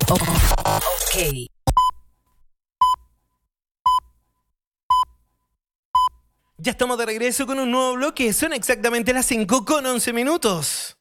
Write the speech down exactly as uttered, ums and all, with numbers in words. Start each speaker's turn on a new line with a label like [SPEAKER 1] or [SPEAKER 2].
[SPEAKER 1] Ok. Ya estamos de regreso con un nuevo bloque. Son exactamente las cinco con once minutos.